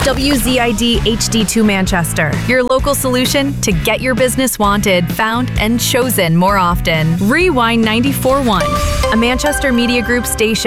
WZID HD2 Manchester, your local solution to get your business wanted, found, and chosen more often. Rewind 94.1, a Manchester Media Group station.